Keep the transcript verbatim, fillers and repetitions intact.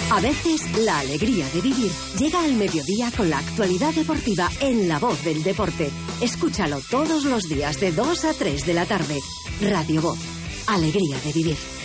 A veces, la alegría de vivir llega al mediodía con la actualidad deportiva en La Voz del Deporte. Escúchalo todos los días de dos a tres de la tarde. Radio Voz. Alegría de vivir.